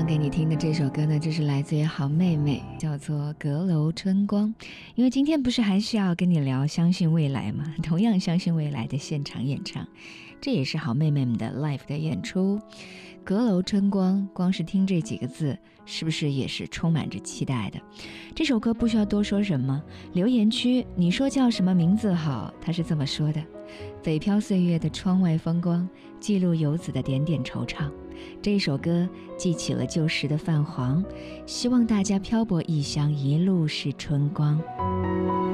给你听的这首歌呢，这是来自于好妹妹，叫做《阁楼春光》。因为今天不是还是要跟你聊相信未来吗？同样相信未来的现场演唱，这也是好妹妹们的 live 的演出。阁楼春光，光是听这几个字，是不是也是充满着期待的？这首歌不需要多说什么，留言区你说叫什么名字好？他是这么说的：北漂岁月的窗外风光，记录游子的点点惆怅。这一首歌记起了旧时的泛黄，希望大家漂泊异乡，一路是春光。